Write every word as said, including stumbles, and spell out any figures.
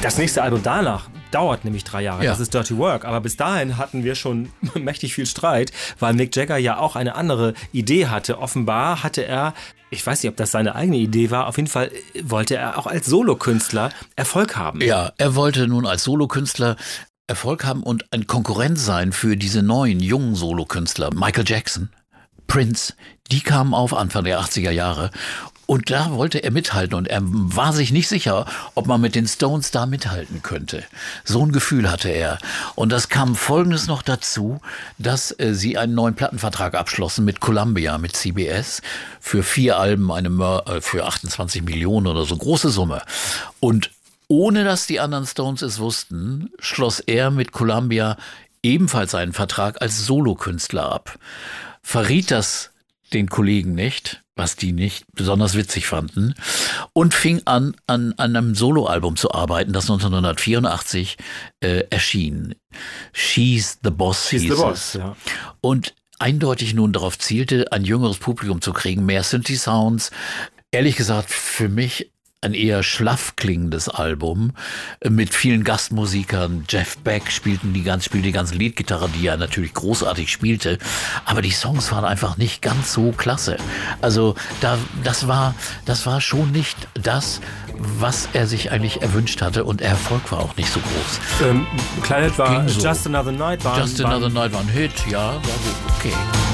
Das nächste Album danach dauert nämlich drei Jahre. Ja. Das ist Dirty Work. Aber bis dahin hatten wir schon mächtig viel Streit, weil Mick Jagger ja auch eine andere Idee hatte. Offenbar hatte er, ich weiß nicht, ob das seine eigene Idee war, auf jeden Fall wollte er auch als Solokünstler Erfolg haben. Ja, er wollte nun als Solokünstler Erfolg haben und ein Konkurrent sein für diese neuen, jungen Solokünstler. Michael Jackson, Prince, die kamen auf Anfang der achtziger Jahre. Und da wollte er mithalten und er war sich nicht sicher, ob man mit den Stones da mithalten könnte. So ein Gefühl hatte er. Und das kam Folgendes noch dazu, dass äh, sie einen neuen Plattenvertrag abschlossen mit Columbia, mit C B S, für vier Alben, eine Mör- äh, für achtundzwanzig Millionen oder so, große Summe. Und ohne dass die anderen Stones es wussten, schloss er mit Columbia ebenfalls einen Vertrag als Solokünstler ab. Verriet das den Kollegen nicht, was die nicht besonders witzig fanden, und fing an, an, an einem Soloalbum zu arbeiten, das neunzehnhundertvierundachtzig äh, erschien. She's the Boss She's hieß the Boss, es. ja. Und eindeutig nun darauf zielte, ein jüngeres Publikum zu kriegen, mehr Synthi-Sounds. Ehrlich gesagt, für mich ein eher schlaff klingendes Album mit vielen Gastmusikern. Jeff Beck spielten die ganze, spielte die ganze Leadgitarre, die er natürlich großartig spielte. Aber die Songs waren einfach nicht ganz so klasse. Also da, das war, das war schon nicht das, was er sich eigentlich erwünscht hatte. Und der Erfolg war auch nicht so groß. Ähm, Planet war Ging so. Just Another Night. War, Just war, Another Night war ein Hit, ja, war gut, okay.